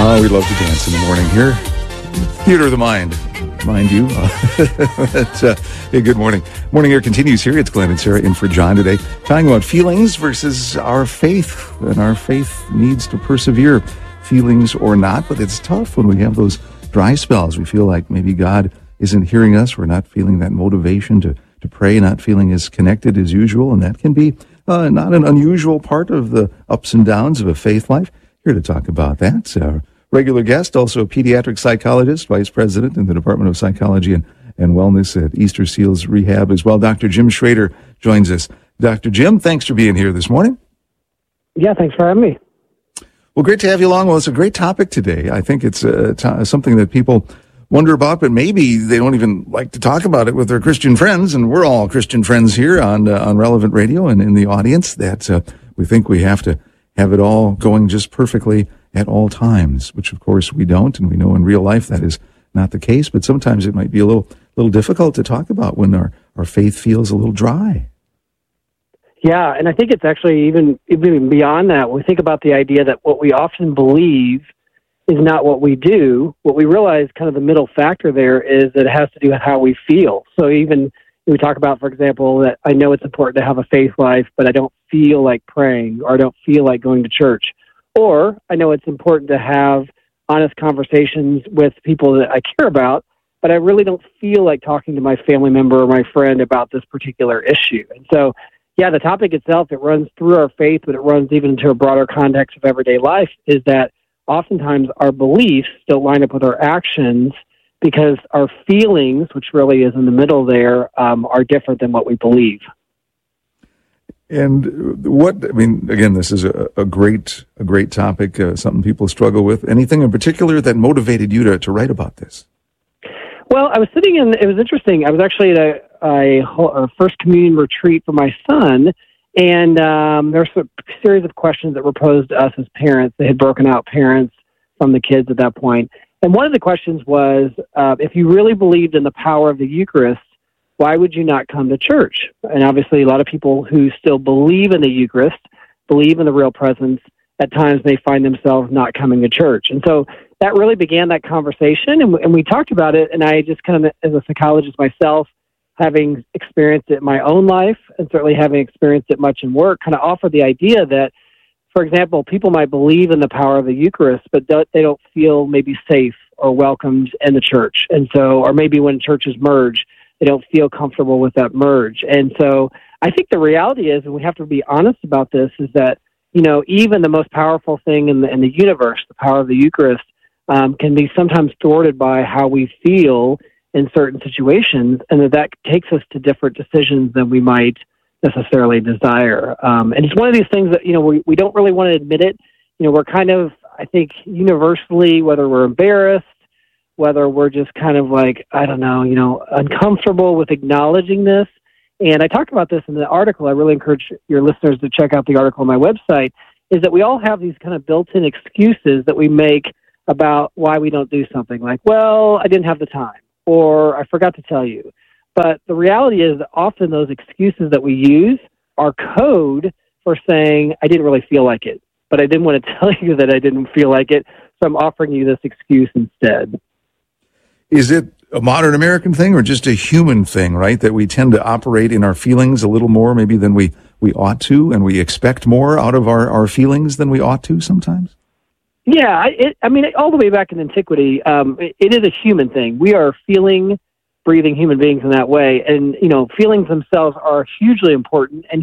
Oh, we love to dance in the morning here. Theater of the mind you. Hey, good morning. Morning Air continues here. It's Glenn and Sarah in for John today, talking about feelings versus our faith. And our faith needs to persevere, feelings or not. But it's tough when we have those dry spells. We feel like maybe God isn't hearing us. We're not feeling that motivation to pray, not feeling as connected as usual. And that can be not an unusual part of the ups and downs of a faith life. Here to talk about that, our regular guest, also a pediatric psychologist, vice president in the Department of Psychology and Wellness at Easter Seals Rehab as well. Dr. Jim Schrader joins us. Dr. Jim, thanks for being here this morning. Yeah, thanks for having me. Well, great to have you along. Well, it's a great topic today. I think it's something that people wonder about, but maybe they don't even like to talk about it with their Christian friends, and we're all Christian friends here on Relevant Radio and in the audience, that we think we have to have it all going just perfectly at all times, which of course we don't, and we know in real life that is not the case, but sometimes it might be a little difficult to talk about when our faith feels a little dry. Yeah, and I think it's actually even beyond that. When we think about the idea that what we often believe is not what we do, what we realize kind of the middle factor there is that it has to do with how we feel. So even we talk about, for example, that I know it's important to have a faith life, but I don't feel like praying, or I don't feel like going to church. Or I know it's important to have honest conversations with people that I care about, but I really don't feel like talking to my family member or my friend about this particular issue. And so, yeah, the topic itself, it runs through our faith, but it runs even into a broader context of everyday life, is that oftentimes our beliefs don't line up with our actions because our feelings, which really is in the middle there, are different than what we believe. And again, this is a great topic, something people struggle with. Anything in particular that motivated you to write about this? Well, I was it was interesting. I was actually at a First Communion retreat for my son, and there was a series of questions that were posed to us as parents. They had broken out parents from the kids at that point. And one of the questions was, if you really believed in the power of the Eucharist, why would you not come to church? And obviously, a lot of people who still believe in the Eucharist, believe in the real presence, at times they find themselves not coming to church. And so that really began that conversation, and we talked about it, and I just kind of, as a psychologist myself, having experienced it in my own life, and certainly having experienced it much in work, kind of offered the idea that, for example, people might believe in the power of the Eucharist, but they don't feel maybe safe or welcomed in the church. And so, or maybe when churches merge, they don't feel comfortable with that merge. And so I think the reality is, and we have to be honest about this, is that, you know, even the most powerful thing in the universe, the power of the Eucharist, can be sometimes thwarted by how we feel in certain situations, and that takes us to different decisions than we might necessarily desire. And it's one of these things that, you know, we don't really want to admit it. You know, we're kind of, I think, universally, whether we're embarrassed, whether we're just kind of like, I don't know, you know, uncomfortable with acknowledging this. And I talked about this in the article. I really encourage your listeners to check out the article on my website, is that we all have these kind of built-in excuses that we make about why we don't do something, like, well, I didn't have the time, or I forgot to tell you. But the reality is that often those excuses that we use are code for saying, I didn't really feel like it, but I didn't want to tell you that I didn't feel like it, so I'm offering you this excuse instead. Is it a modern American thing or just a human thing, right? That we tend to operate in our feelings a little more maybe than we ought to, and we expect more out of our feelings than we ought to sometimes? Yeah, all the way back in antiquity, it is a human thing. We are feeling, breathing human beings in that way. And, you know, feelings themselves are hugely important and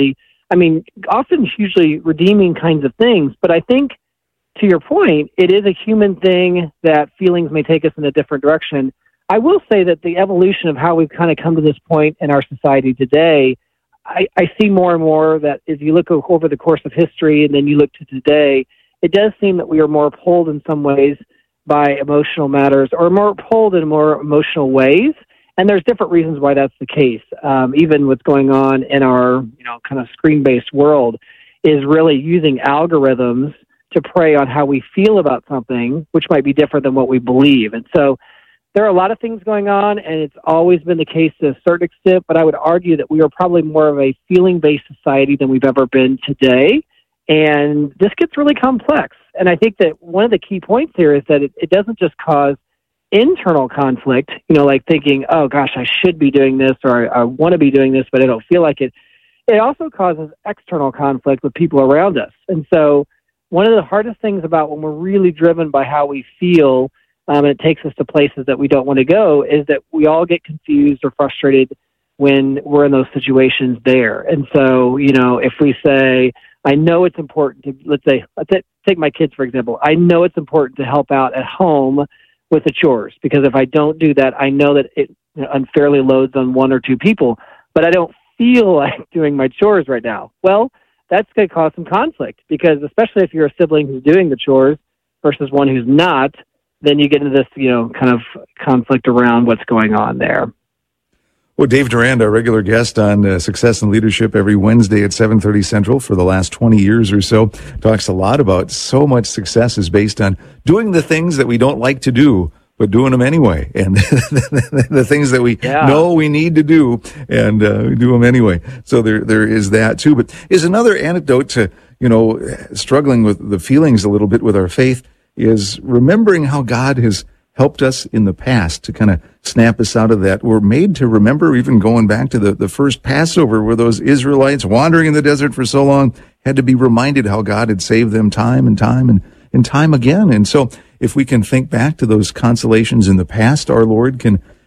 often hugely redeeming kinds of things. But I think, to your point, it is a human thing that feelings may take us in a different direction. I will say that the evolution of how we've kind of come to this point in our society today, I see more and more that if you look over the course of history and then you look to today, it does seem that we are more pulled in some ways by emotional matters, or more pulled in more emotional ways. And there's different reasons why that's the case. Even what's going on in our, you know, kind of screen-based world is really using algorithms to prey on how we feel about something, which might be different than what we believe. And so there are a lot of things going on, and it's always been the case to a certain extent, but I would argue that we are probably more of a feeling-based society than we've ever been today. And this gets really complex. And I think that one of the key points here is that it doesn't just cause internal conflict, like thinking, oh gosh, I should be doing this, or I want to be doing this, but I don't feel like it. It also causes external conflict with people around us. And so one of the hardest things about when we're really driven by how we feel, and it takes us to places that we don't want to go, is that we all get confused or frustrated when we're in those situations there. And so, if we say, I know it's important to, let's take my kids, for example. I know it's important to help out at home with the chores, because if I don't do that, I know that it unfairly loads on one or two people, but I don't feel like doing my chores right now. Well, that's going to cause some conflict, because especially if you're a sibling who's doing the chores versus one who's not, then you get into this, kind of conflict around what's going on there. Well, Dave Durand, our regular guest on Success and Leadership every Wednesday at 7:30 Central for the last 20 years or so, talks a lot about so much success is based on doing the things that we don't like to do, but doing them anyway. And the things that we know we need to do, and we do them anyway. So there is that too. But is another antidote to, struggling with the feelings a little bit with our faith, is remembering how God has helped us in the past to kind of snap us out of that. We're made to remember, even going back to the first Passover, where those Israelites wandering in the desert for so long had to be reminded how God had saved them time and time again. And so if we can think back to those consolations in the past our Lord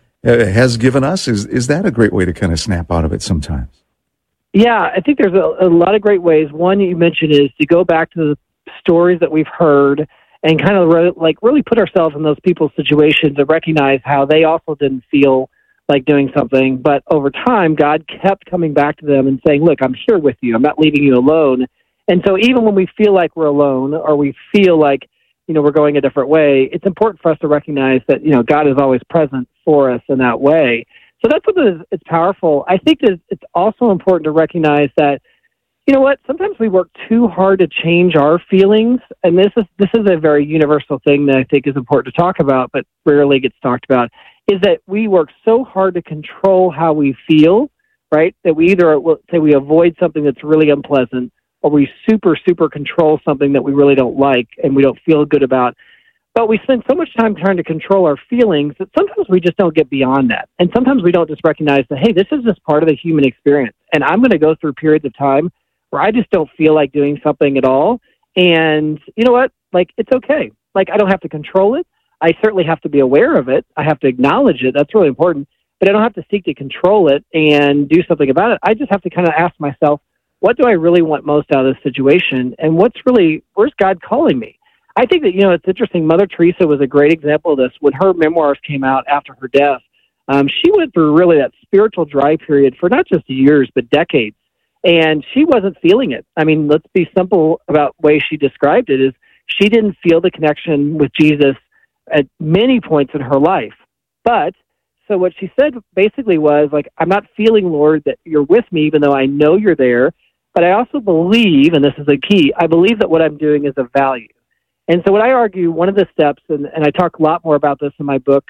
has given us, is that a great way to kind of snap out of it sometimes? Yeah, I think there's a lot of great ways. One you mentioned is to go back to the stories that we've heard and kind of really put ourselves in those people's situations and recognize how they also didn't feel like doing something. But over time, God kept coming back to them and saying, look, I'm here with you. I'm not leaving you alone. And so even when we feel like we're alone, or we feel like, we're going a different way, it's important for us to recognize that, God is always present for us in that way. So that's what it's powerful. I think that it's also important to recognize that, sometimes we work too hard to change our feelings, and this is a very universal thing that I think is important to talk about, but rarely gets talked about, is that we work so hard to control how we feel, right? That we either say we avoid something that's really unpleasant, or we super control something that we really don't like and we don't feel good about. But we spend so much time trying to control our feelings that sometimes we just don't get beyond that. And sometimes we don't just recognize that, hey, this is just part of the human experience, and I'm going to go through periods of time where I just don't feel like doing something at all. And you know what? It's okay. I don't have to control it. I certainly have to be aware of it. I have to acknowledge it. That's really important. But I don't have to seek to control it and do something about it. I just have to kind of ask myself, what do I really want most out of this situation? And where's God calling me? I think that, it's interesting. Mother Teresa was a great example of this. When her memoirs came out after her death, she went through really that spiritual dry period for not just years, but decades. And she wasn't feeling it. I mean, let's be simple about the way she described it, is she didn't feel the connection with Jesus at many points in her life. But so what she said basically was I'm not feeling, Lord, that you're with me, even though I know you're there. But I also believe, and this is the key, I believe that what I'm doing is of value. And so what I argue, one of the steps, and I talk a lot more about this in my book,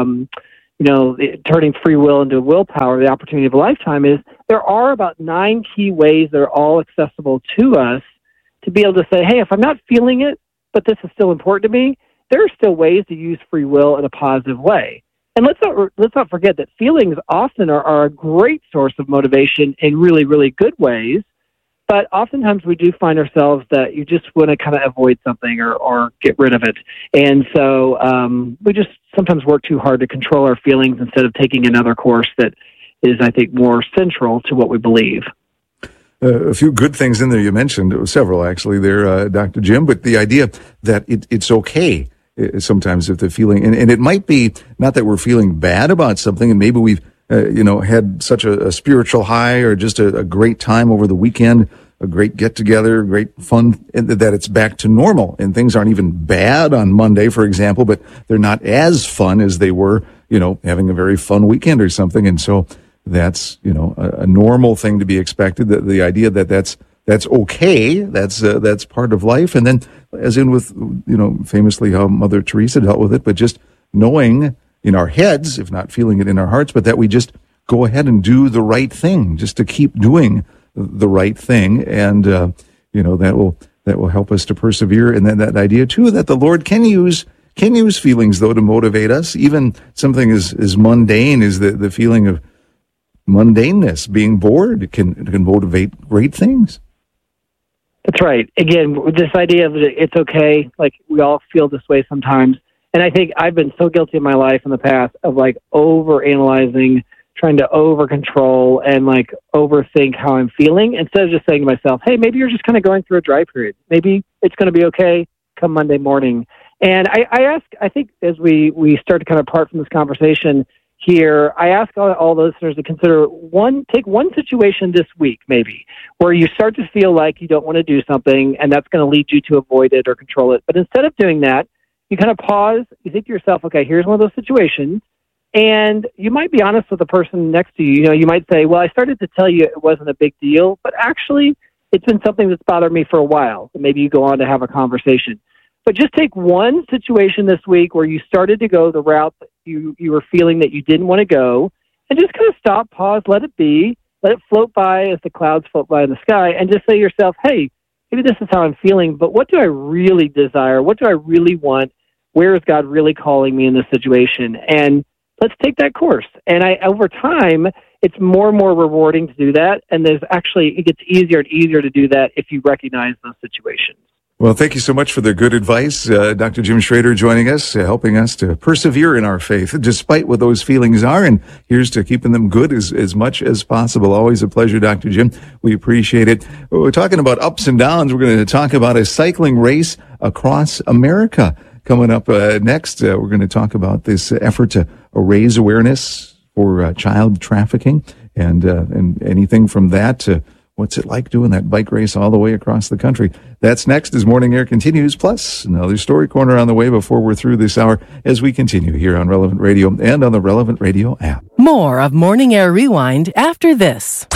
turning free will into willpower, the opportunity of a lifetime, is there are about 9 key ways that are all accessible to us to be able to say, hey, if I'm not feeling it, but this is still important to me, there are still ways to use free will in a positive way. And let's not forget that feelings often are a great source of motivation in really, really good ways. But oftentimes we do find ourselves that you just want to kind of avoid something or get rid of it. And so we just sometimes work too hard to control our feelings instead of taking another course that is, I think, more central to what we believe. A few good things in there you mentioned, several actually there, Dr. Jim, but the idea that it's okay sometimes if the feeling, and it might be not that we're feeling bad about something, and maybe we've had such a spiritual high or just a great time over the weekend, a great get-together, great fun, that it's back to normal. And things aren't even bad on Monday, for example, but they're not as fun as they were, having a very fun weekend or something. And so that's, a normal thing to be expected. The idea that that's okay. That's part of life. And then as in with, famously how Mother Teresa dealt with it, but just knowing in our heads, if not feeling it in our hearts, but that we just go ahead and do the right thing, just to keep doing the right thing. And, that will that will help us to persevere. And then that idea too, that the Lord can use feelings though to motivate us. Even something as mundane as the feeling of mundaneness, being bored can motivate great things. That's right. Again, this idea of it's okay, like we all feel this way sometimes. And I think I've been so guilty in my life in the past of like over-analyzing, trying to over-control and like overthink how I'm feeling instead of just saying to myself, hey, maybe you're just kind of going through a dry period. Maybe it's going to be okay come Monday morning. And I think as we start to kind of part from this conversation here, I ask all the listeners to consider take one situation this week, maybe, where you start to feel like you don't want to do something and that's going to lead you to avoid it or control it. But instead of doing that, you kind of pause, you think to yourself, okay, here's one of those situations. And you might be honest with the person next to you. You know, you might say, well, I started to tell you it wasn't a big deal, but actually it's been something that's bothered me for a while. And maybe you go on to have a conversation. But just take one situation this week where you started to go the route that you were feeling that you didn't want to go, and just kind of stop, pause, let it be, let it float by as the clouds float by in the sky, and just say to yourself, hey, maybe this is how I'm feeling, but what do I really desire? What do I really want? Where is God really calling me in this situation? And let's take that course. And over time, it's more and more rewarding to do that, and it gets easier and easier to do that if you recognize those situations. Well, thank you so much for the good advice. Dr. Jim Schrader joining us, helping us to persevere in our faith, despite what those feelings are. And here's to keeping them good as much as possible. Always a pleasure, Dr. Jim. We appreciate it. We're talking about ups and downs. We're going to talk about a cycling race across America. Coming up next, we're going to talk about this effort to raise awareness for child trafficking and anything from that to what's it like doing that bike race all the way across the country? That's next as Morning Air continues, plus another story corner on the way before we're through this hour as we continue here on Relevant Radio and on the Relevant Radio app. More of Morning Air Rewind after this.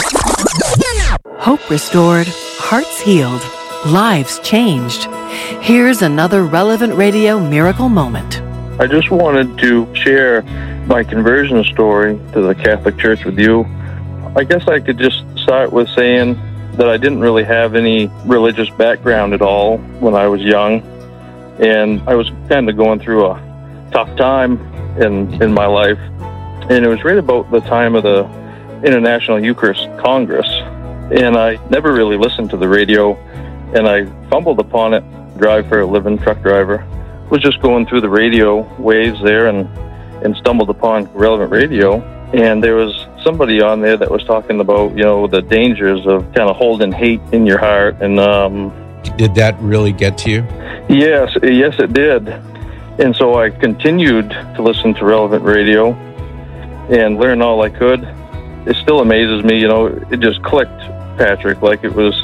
Hope restored, hearts healed, lives changed. Here's another Relevant Radio miracle moment. I just wanted to share my conversion story to the Catholic Church with you. I guess I could just start with saying that I didn't really have any religious background at all when I was young, and I was kind of going through a tough time in my life, and it was right about the time of the International Eucharist Congress, and I never really listened to the radio, and I fumbled upon it. Drive for a living, truck driver, was just going through the radio waves there and stumbled upon Relevant Radio. And there was somebody on there that was talking about, the dangers of kind of holding hate in your heart. And did that really get to you? Yes, it did. And so I continued to listen to Relevant Radio and learn all I could. It still amazes me, it just clicked, Patrick, like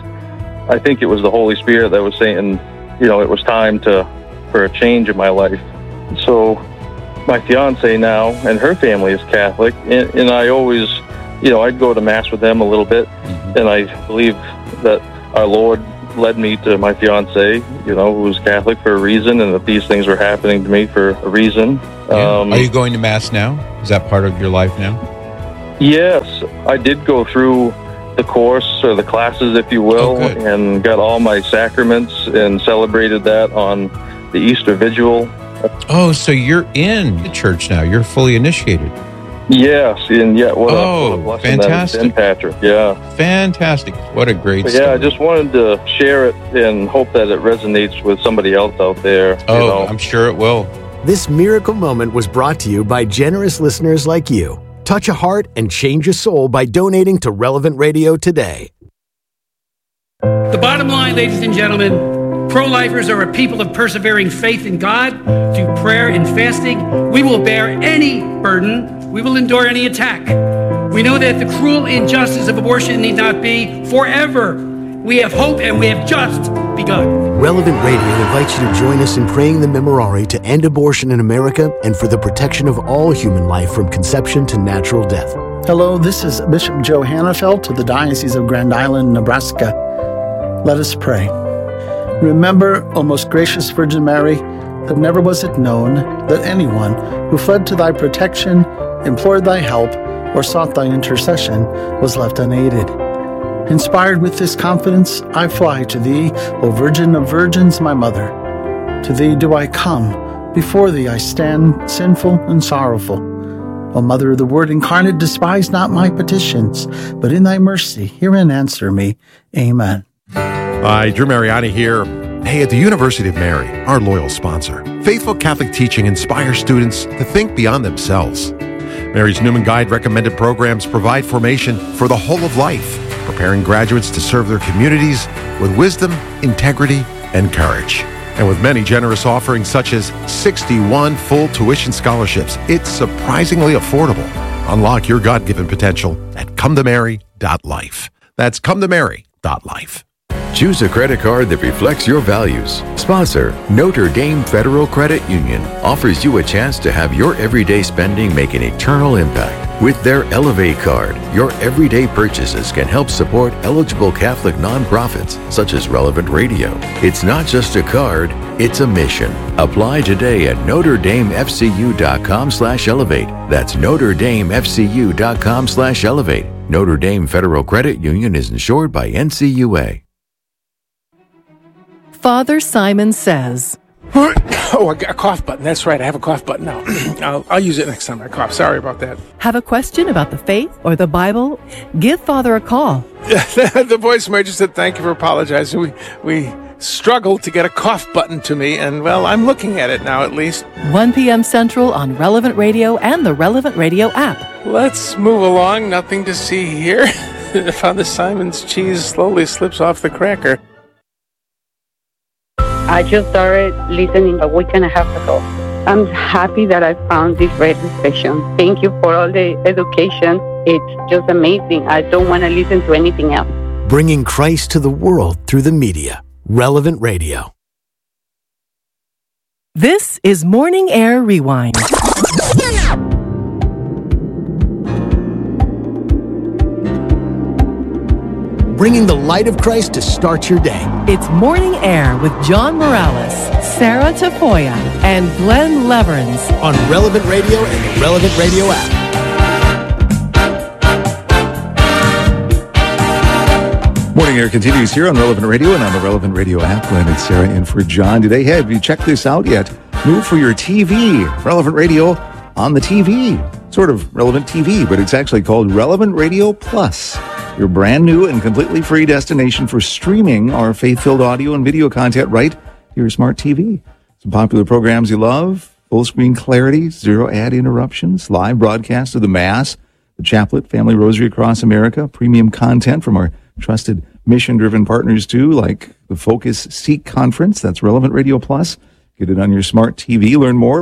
I think it was the Holy Spirit that was saying, it was time for a change in my life. So my fiance now and her family is Catholic, and I always, I'd go to Mass with them a little bit, and I believe that our Lord led me to my fiance, who was Catholic for a reason, and that these things were happening to me for a reason. Are you going to Mass now? Is that part of your life now? Yes, I did go through the course or the classes, if you will, and got all my sacraments and celebrated that on the Easter Vigil. Oh, so you're in the church now. You're fully initiated. Yes, and what a blessing fantastic. That is, Patrick. Yeah. Fantastic. What a great story. Yeah, I just wanted to share it and hope that it resonates with somebody else out there. I'm sure it will. This miracle moment was brought to you by generous listeners like you. Touch a heart and change a soul by donating to Relevant Radio today. The bottom line, ladies and gentlemen, pro-lifers are a people of persevering faith in God through prayer and fasting. We will bear any burden. We will endure any attack. We know that the cruel injustice of abortion need not be forever. We have hope, and we have just begun. Relevant Radio invites you to join us in praying the Memorare to end abortion in America and for the protection of all human life from conception to natural death. Hello, this is Bishop Joe Hannafelt of the Diocese of Grand Island, Nebraska. Let us pray. Remember, O most gracious Virgin Mary, that never was it known that anyone who fled to thy protection, implored thy help, or sought thy intercession was left unaided. Inspired with this confidence, I fly to thee, O Virgin of Virgins, my mother. To thee do I come, before thee I stand sinful and sorrowful. O Mother of the Word incarnate, despise not my petitions, but in thy mercy hear and answer me. Amen. Hi, Drew Mariani here. Hey, at the University of Mary, our loyal sponsor, faithful Catholic teaching inspires students to think beyond themselves. Mary's Newman Guide recommended programs provide formation for the whole of life, preparing graduates to serve their communities with wisdom, integrity, and courage. And with many generous offerings such as 61 full tuition scholarships, it's surprisingly affordable. Unlock your God-given potential at cometomary.life. That's cometomary.life. Choose a credit card that reflects your values. Sponsor, Notre Dame Federal Credit Union offers you a chance to have your everyday spending make an eternal impact. With their Elevate card, your everyday purchases can help support eligible Catholic nonprofits such as Relevant Radio. It's not just a card, it's a mission. Apply today at NotreDameFCU.com/elevate. That's NotreDameFCU.com/elevate. Notre Dame Federal Credit Union is insured by NCUA. Father Simon Says. Oh, I got a cough button. That's right. I have a cough button now. I'll use it next time I cough. Sorry about that. Have a question about the faith or the Bible? Give Father a call. The voicemail just said thank you for apologizing. We struggled to get a cough button to me, and, well, I'm looking at it now at least. 1 p.m. Central on Relevant Radio and the Relevant Radio app. Let's move along. Nothing to see here. Father Simon's cheese slowly slips off the cracker. I just started listening a week and a half ago. I'm happy that I found this radio station. Thank you for all the education. It's just amazing. I don't want to listen to anything else. Bringing Christ to the world through the media. Relevant Radio. This is Morning Air Rewind. Bringing the light of Christ to start your day. It's Morning Air with John Morales, Sarah Tafoya, and Glenn Leverins on Relevant Radio and the Relevant Radio app. Morning Air continues here on Relevant Radio and on the Relevant Radio app. Glenn and Sarah in for John today. Hey, have you checked this out yet? New for your TV. Relevant Radio on the TV. Sort of Relevant TV, but it's actually called Relevant Radio Plus. Your brand new and completely free destination for streaming our faith-filled audio and video content right to your smart TV. Some popular programs you love, full screen clarity, zero ad interruptions, live broadcast of the Mass, the Chaplet, Family Rosary across America, premium content from our trusted mission-driven partners too, like the Focus Seek Conference. That's Relevant Radio Plus. Get it on your smart TV. Learn more,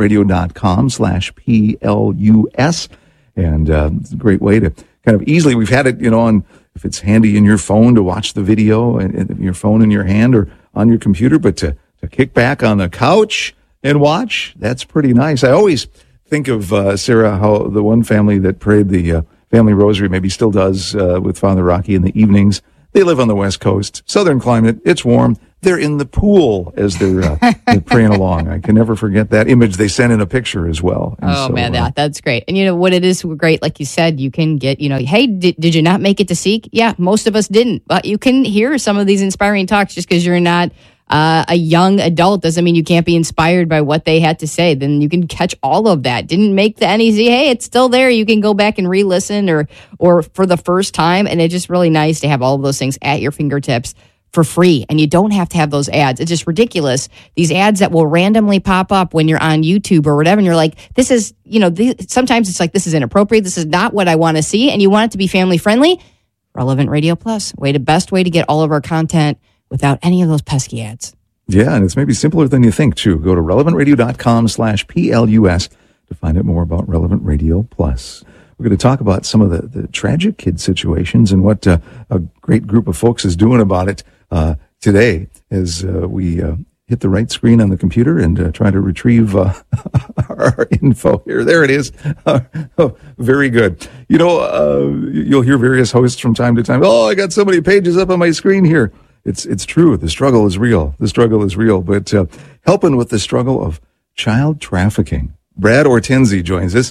relevantradio.com/PLUS. And it's a great way to kind of easily, we've had it, on, if it's handy in your phone to watch the video and your phone in your hand or on your computer, but to kick back on the couch and watch, that's pretty nice. I always think of, Sarah, how the one family that prayed the Family Rosary maybe still does with Father Rocky in the evenings. They live on the West Coast, southern climate. It's warm. They're in the pool as they're praying along. I can never forget that image. They sent in a picture as well. And that's great. And what it is great, like you said, you can get, hey, did you not make it to Seek? Yeah, most of us didn't. But you can hear some of these inspiring talks just because you're not a young adult doesn't mean you can't be inspired by what they had to say. Then you can catch all of that. Didn't make the NEZ. Hey, it's still there. You can go back and re-listen or for the first time. And it's just really nice to have all of those things at your fingertips for free. And you don't have to have those ads. It's just ridiculous. These ads that will randomly pop up when you're on YouTube or whatever. And you're like, this is, sometimes it's like, this is inappropriate. This is not what I want to see. And you want it to be family friendly. Relevant Radio Plus. Best way to get all of our content without any of those pesky ads. Yeah, and it's maybe simpler than you think, too. Go to relevantradio.com/PLUS to find out more about Relevant Radio Plus. We're going to talk about some of the tragic kid situations and what a great group of folks is doing about it today as we hit the right screen on the computer and try to retrieve our info here. There it is. Very good. You'll hear various hosts from time to time. Oh, I got so many pages up on my screen here. It's true. The struggle is real. But helping with the struggle of child trafficking. Brad Ortenzi joins us.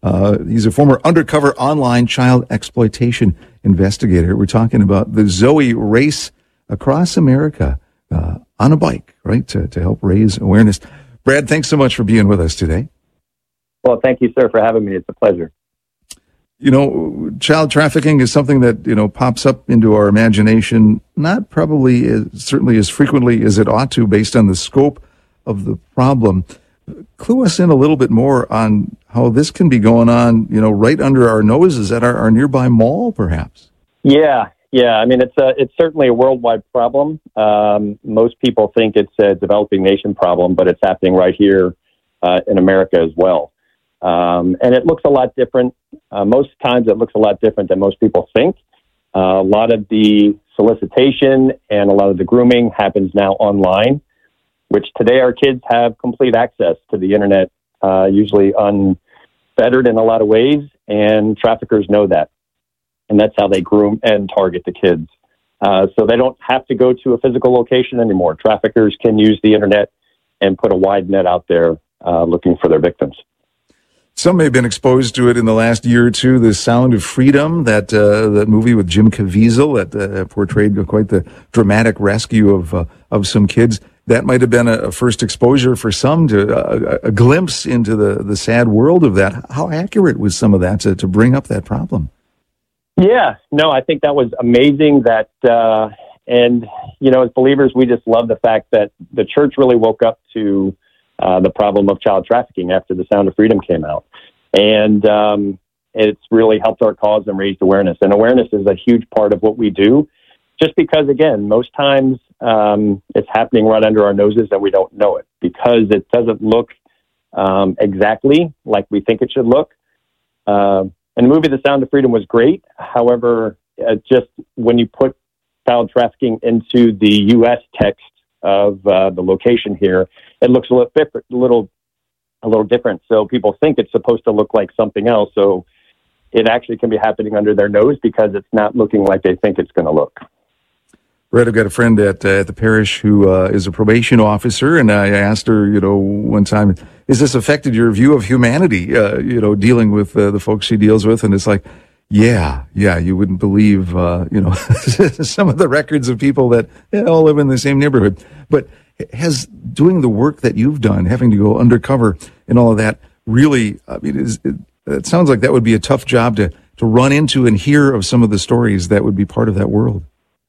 He's a former undercover online child exploitation investigator. We're talking about the Zoe race across America on a bike, right, to help raise awareness. Brad, thanks so much for being with us today. Well, thank you, sir, for having me. It's a pleasure. You know, child trafficking is something that, pops up into our imagination, not probably certainly as frequently as it ought to based on the scope of the problem. Clue us in a little bit more on how this can be going on, right under our noses at our nearby mall, perhaps. Yeah. I mean, it's certainly a worldwide problem. Most people think it's a developing nation problem, but it's happening right here in America as well. And it looks a lot different. Most times it looks a lot different than most people think. A lot of the solicitation and a lot of the grooming happens now online, which today our kids have complete access to the internet, usually unfettered in a lot of ways, and traffickers know that. And that's how they groom and target the kids. So they don't have to go to a physical location anymore. Traffickers can use the internet and put a wide net out there looking for their victims. Some may have been exposed to it in the last year or two. The Sound of Freedom, that movie with Jim Caviezel that portrayed quite the dramatic rescue of some kids. That might have been a first exposure for some to a glimpse into the sad world of that. How accurate was some of that to bring up that problem? Yeah, no, I think that was amazing. And as believers, we just love the fact that the church really woke up to the problem of child trafficking after the Sound of Freedom came out. And it's really helped our cause and raised awareness. And awareness is a huge part of what we do, just because, again, most times it's happening right under our noses and we don't know it because it doesn't look exactly like we think it should look. And the movie The Sound of Freedom was great. However, just when you put child trafficking into the U.S. text of the location here, it looks a little different. So people think it's supposed to look like something else. So it actually can be happening under their nose because it's not looking like they think it's going to look. Brett, I've got a friend at the parish who is a probation officer, and I asked her, one time, has this affected your view of humanity, dealing with the folks she deals with? And it's like, yeah, you wouldn't believe, some of the records of people that all live in the same neighborhood. But has doing the work that you've done, having to go undercover and all of that, really, it sounds like that would be a tough job to run into and hear of some of the stories that would be part of that world.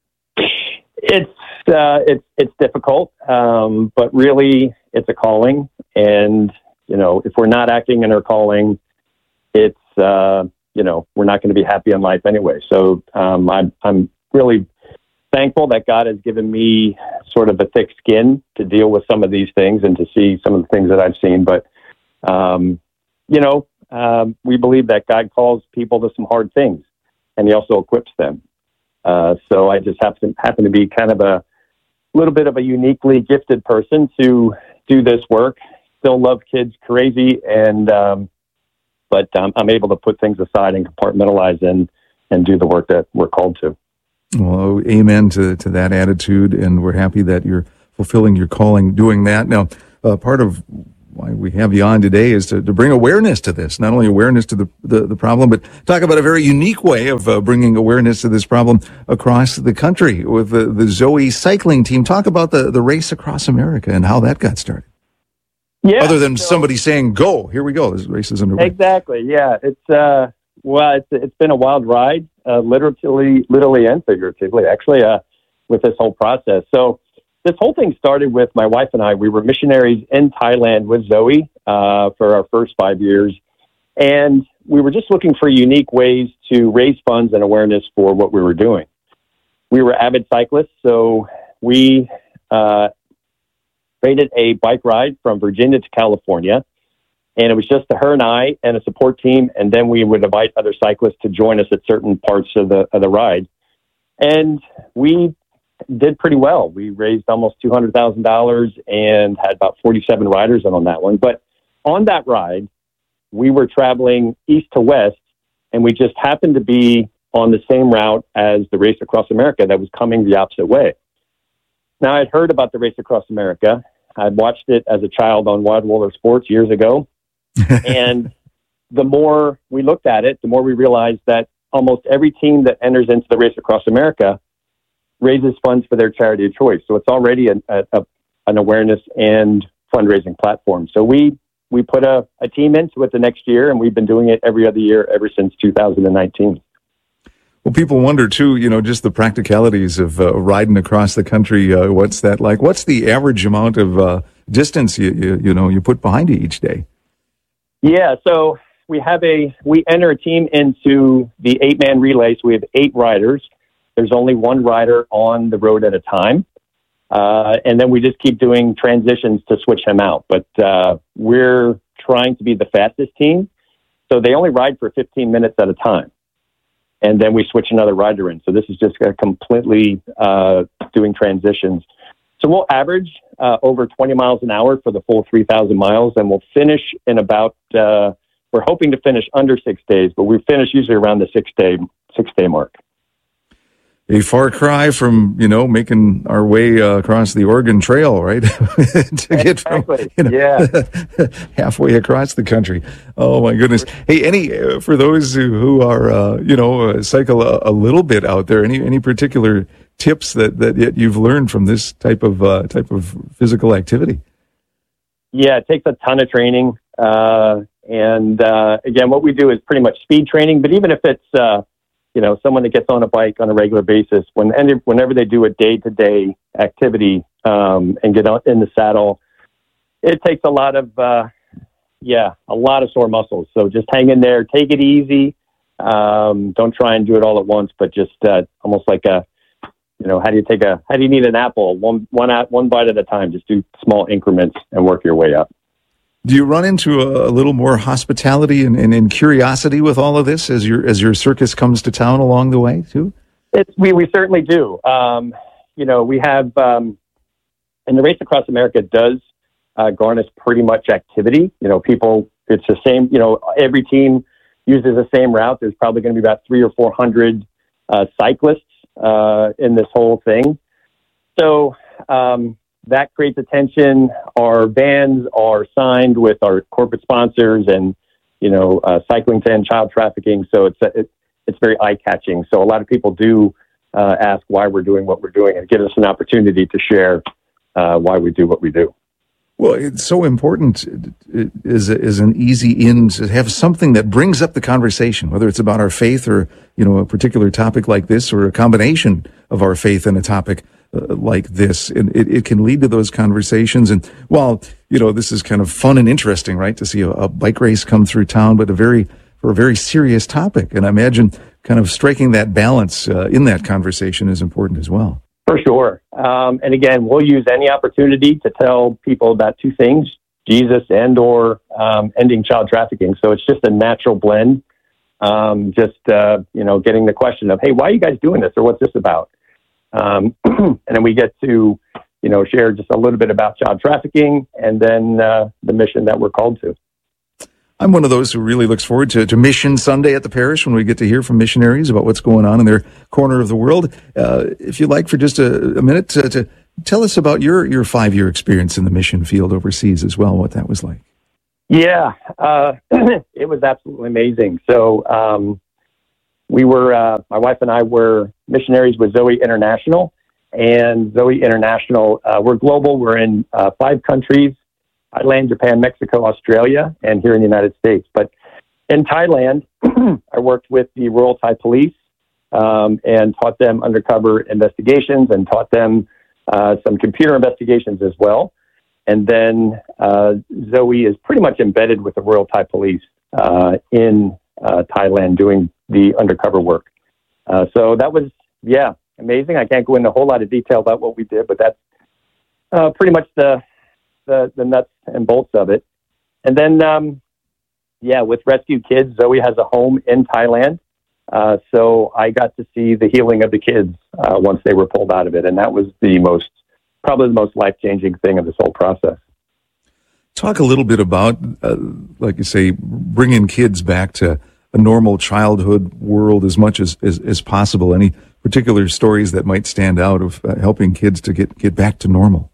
It's difficult, but really it's a calling. And, if we're not acting in our calling, it's, we're not going to be happy in life anyway. So I'm really thankful that God has given me sort of a thick skin to deal with some of these things and to see some of the things that I've seen. But, we believe that God calls people to some hard things and he also equips them. So I just happen to be kind of a little bit of a uniquely gifted person to do this work. Still love kids crazy, but I'm able to put things aside and compartmentalize and do the work that we're called to. Well, amen to that attitude, and we're happy that you're fulfilling your calling doing that. Now, part of why we have you on today is to bring awareness to this, not only awareness to the problem, but talk about a very unique way of bringing awareness to this problem across the country with the Zoe cycling team. Talk about the race across America and how that got started. Yeah. Other than somebody saying, go, here we go, this race is underway. Exactly, yeah. It's been a wild ride, literally and figuratively, actually, with this whole process. So this whole thing started with my wife and I. We were missionaries in Thailand with Zoe for our first 5 years. And we were just looking for unique ways to raise funds and awareness for what we were doing. We were avid cyclists, so we created a bike ride from Virginia to California. And it was just her and I and a support team. And then we would invite other cyclists to join us at certain parts of the ride. And we did pretty well. We raised almost $200,000 and had about 47 riders on that one. But on that ride, we were traveling east to west, and we just happened to be on the same route as the Race Across America that was coming the opposite way. Now, I'd heard about the Race Across America. I'd watched it as a child on Wild World of Sports years ago. And the more we looked at it, the more we realized that almost every team that enters into the Race Across America raises funds for their charity of choice. So it's already an awareness and fundraising platform. So we put a team into it the next year, and we've been doing it every other year ever since 2019. Well, people wonder too, just the practicalities of riding across the country. What's that like? What's the average amount of distance you put behind you each day? Yeah, so we enter a team into the 8-man relay. So we have 8 riders. There's only one rider on the road at a time. And then we just keep doing transitions to switch him out. But we're trying to be the fastest team. So they only ride for 15 minutes at a time. And then we switch another rider in. So this is just completely doing transitions. So we'll average over 20 miles an hour for the full 3,000 miles. And we'll finish in about, we're hoping to finish under 6 days, but we finish usually around the 6 day mark. A far cry from, making our way across the Oregon Trail, right? To get from, halfway across the country. Oh my goodness. Hey, for those who are, cycle a little bit out there, any particular tips that you've learned from this type of physical activity? Yeah, it takes a ton of training. And again, what we do is pretty much speed training, but even if it's, someone that gets on a bike on a regular basis, whenever they do a day-to-day activity and get in the saddle, it takes a lot of sore muscles. So just hang in there, take it easy. Don't try and do it all at once, but just almost like how do you need an apple? One bite at a time. Just do small increments and work your way up. Do you run into a little more hospitality and curiosity with all of this as your circus comes to town along the way too? We certainly do. We have, and the Race Across America does garnish pretty much activity. People, it's the same, every team uses the same route. There's probably going to be about 300 or 400 cyclists in this whole thing. So, that creates attention. Our vans are signed with our corporate sponsors and, Cycling to End Child Trafficking. So it's very eye-catching. So a lot of people do ask why we're doing what we're doing and give us an opportunity to share why we do what we do. Well, it's so important is an easy in to have something that brings up the conversation, whether it's about our faith or, a particular topic like this or a combination of our faith and a topic like this. And it can lead to those conversations. And while, this is kind of fun and interesting, right, to see a bike race come through town, but for a very serious topic. And I imagine kind of striking that balance in that conversation is important as well. For sure. And again, we'll use any opportunity to tell people about two things, Jesus and or ending child trafficking. So it's just a natural blend. Getting the question of, hey, why are you guys doing this? Or what's this about? And then we get to, share just a little bit about child trafficking and then the mission that we're called to. I'm one of those who really looks forward to Mission Sunday at the parish when we get to hear from missionaries about what's going on in their corner of the world. If you'd like for just a minute to tell us about your 5-year experience in the mission field overseas as well, what that was like. Yeah, it was absolutely amazing. So we were, my wife and I were missionaries with Zoe International. And Zoe International, we're global. We're in 5 countries. Thailand, Japan, Mexico, Australia, and here in the United States. But in Thailand, I worked with the Royal Thai Police and taught them undercover investigations and taught them some computer investigations as well. And then Zoe is pretty much embedded with the Royal Thai Police in Thailand doing the undercover work. So that was, amazing. I can't go into a whole lot of detail about what we did, but that's pretty much the nuts and bolts of it. And then, with Rescue Kids, Zoe has a home in Thailand. So I got to see the healing of the kids once they were pulled out of it. And that was probably the most life-changing thing of this whole process. Talk a little bit about, like you say, bringing kids back to a normal childhood world as much as possible. Any particular stories that might stand out of helping kids to get back to normal?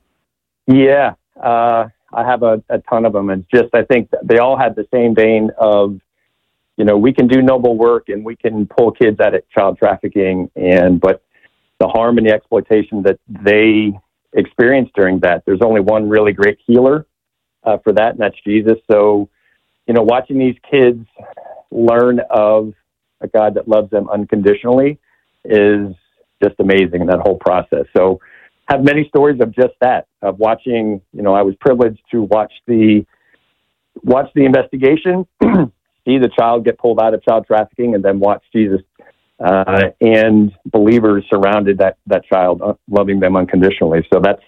Yeah. I have a ton of them. It's just, I think they all had the same vein of, we can do noble work and we can pull kids out of child trafficking, but the harm and the exploitation that they experience during that, there's only one really great healer for that, and that's Jesus. So, watching these kids learn of a God that loves them unconditionally is just amazing in that whole process. So, have many stories of just that, of watching. I was privileged to watch the investigation, see the child get pulled out of child trafficking, and then watch Jesus and believers surrounded that child, loving them unconditionally. So that's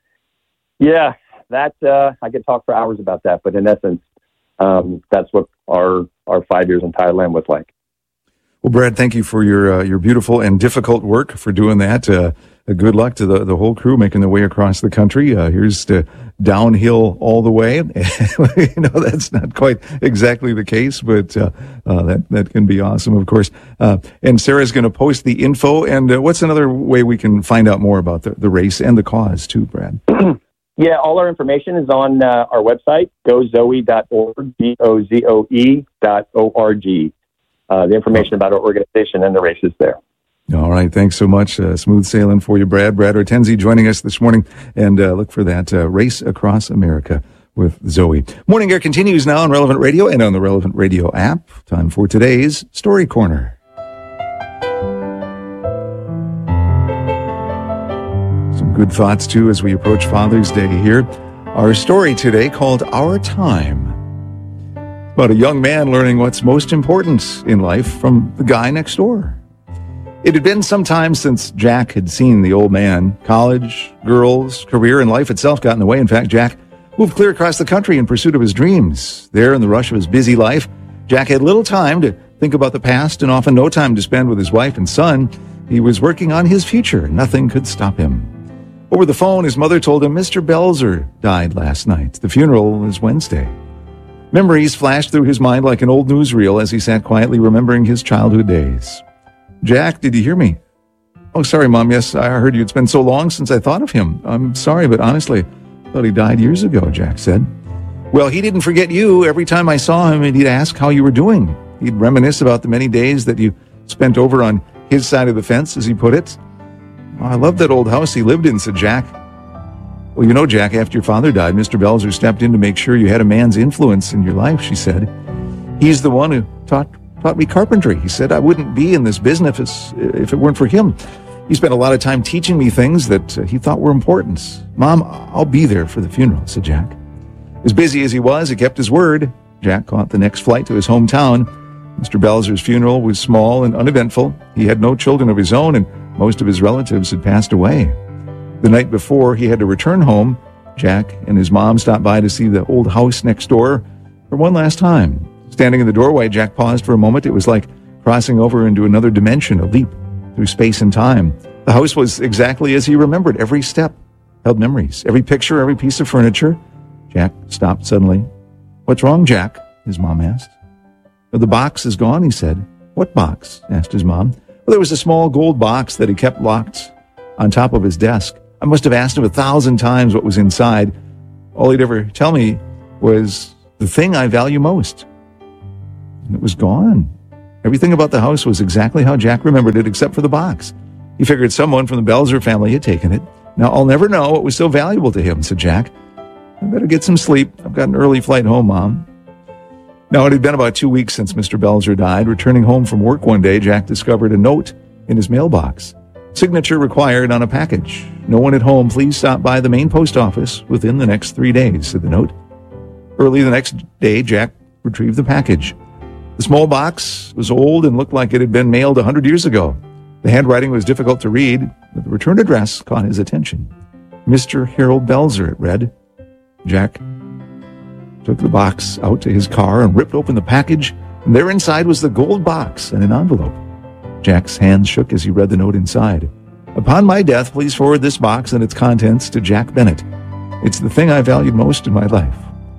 I could talk for hours about that, but in essence, that's what our 5 years in Thailand was like. Well, Brad, thank you for your beautiful and difficult work for doing that. Good luck to the whole crew making their way across the country. Here's to downhill all the way. That's not quite exactly the case, but that can be awesome, of course. And Sarah's going to post the info. And what's another way we can find out more about the race and the cause too, Brad? Yeah, all our information is on our website, gozoe.org, gozoe.org. The information about our organization and the race is there. All right. Thanks so much. Smooth sailing for you, Brad. Brad Ortenzi joining us this morning. And look for that Race Across America with Zoe. Morning Air continues now on Relevant Radio and on the Relevant Radio app. Time for today's Story Corner. Some good thoughts, too, as we approach Father's Day here. Our story today called Our Time. About a young man learning what's most important in life from the guy next door. It had been some time since Jack had seen the old man. College, girls, career, and life itself got in the way. In fact, Jack moved clear across the country in pursuit of his dreams. There, in the rush of his busy life, Jack had little time to think about the past and often no time to spend with his wife and son. He was working on his future. Nothing could stop him. Over the phone, his mother told him Mr. Belzer died last night. The funeral is Wednesday. Memories flashed through his mind like an old newsreel as he sat quietly remembering his childhood days. Jack, did you hear me? Oh, sorry, Mom. Yes, I heard you. It's been so long since I thought of him. I'm sorry, but honestly, I thought he died years ago, Jack said. Well, he didn't forget you. Every time I saw him, he'd ask how you were doing. He'd reminisce about the many days that you spent over on his side of the fence, as he put it. Oh, I love that old house he lived in, said Jack. Well, Jack, after your father died, Mr. Belzer stepped in to make sure you had a man's influence in your life, she said. He's the one who taught me carpentry. He said I wouldn't be in this business if it weren't for him. He spent a lot of time teaching me things that he thought were important. Mom, I'll be there for the funeral, said Jack. As busy as he was, he kept his word. Jack caught the next flight to his hometown. Mr. Belzer's funeral was small and uneventful. He had no children of his own, and most of his relatives had passed away. The night before he had to return home, Jack and his mom stopped by to see the old house next door for one last time. Standing in the doorway, Jack paused for a moment. It was like crossing over into another dimension, a leap through space and time. The house was exactly as he remembered. Every step held memories. Every picture, every piece of furniture. Jack stopped suddenly. What's wrong, Jack? His mom asked. The box is gone, he said. What box? Asked his mom. Well, there was a small gold box that he kept locked on top of his desk. I must have asked him 1,000 times what was inside. All he'd ever tell me was the thing I value most. And it was gone. Everything about the house was exactly how Jack remembered it, except for the box. He figured someone from the Belzer family had taken it. Now, I'll never know what was so valuable to him, said Jack. I better get some sleep. I've got an early flight home, Mom. Now, it had been about 2 weeks since Mr. Belzer died. Returning home from work one day, Jack discovered a note in his mailbox. Signature required on a package. No one at home. Please stop by the main post office within the next 3 days, said the note. Early the next day, Jack retrieved the package. The small box was old and looked like it had been mailed 100 years ago. The handwriting was difficult to read, but the return address caught his attention. Mr. Harold Belzer, it read. Jack took the box out to his car and ripped open the package, and there inside was the gold box and an envelope. Jack's hands shook as he read the note inside. Upon my death, please forward this box and its contents to Jack Bennett. It's the thing I valued most in my life.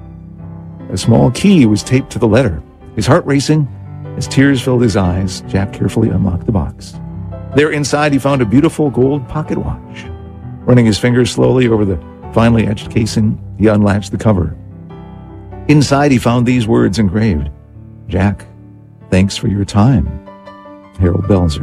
A small key was taped to the letter. His heart racing, as tears filled his eyes, Jack carefully unlocked the box. There inside, he found a beautiful gold pocket watch. Running his fingers slowly over the finely etched casing, he unlatched the cover. Inside, he found these words engraved. Jack, Thanks for your time, Harold Belzer.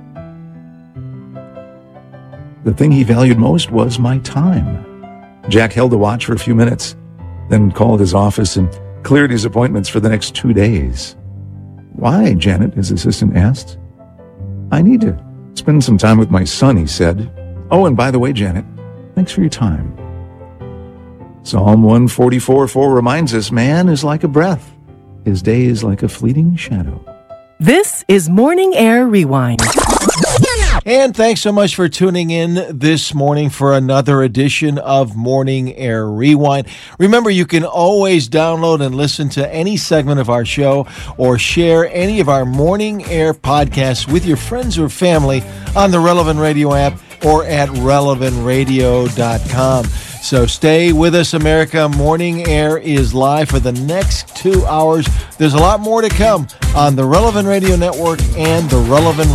The thing he valued most was my time. Jack held the watch for a few minutes, then called his office and cleared his appointments for the next 2 days. Why, Janet, his assistant asked. I need to spend some time with my son, he said. Oh, and by the way, Janet, thanks for your time. Psalm 144:4 reminds us, man is like a breath. His day is like a fleeting shadow. This is Morning Air Rewind. And thanks so much for tuning in this morning for another edition of Morning Air Rewind. Remember, you can always download and listen to any segment of our show or share any of our Morning Air podcasts with your friends or family on the Relevant Radio app or at relevantradio.com. So stay with us, America. Morning Air is live for the next 2 hours. There's a lot more to come on the Relevant Radio Network and the Relevant